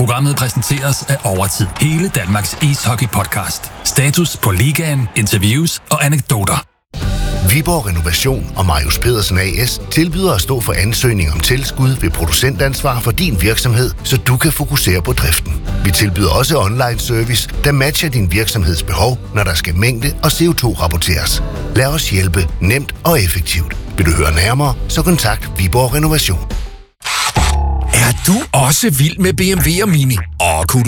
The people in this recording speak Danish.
Programmet præsenteres af Overtid. Hele Danmarks ishockey-podcast. Status på ligaen, interviews og anekdoter. Viborg Renovation og Marius Pedersen A/S tilbyder at stå for ansøgning om tilskud ved producentansvar for din virksomhed, så du kan fokusere på driften. Vi tilbyder også online service, der matcher din virksomheds behov, når der skal mængde og CO2-rapporteres. Lad os hjælpe nemt og effektivt. Vil du høre nærmere, så kontakt Viborg Renovation. Er du også vild med BMW og Mini? Og kunne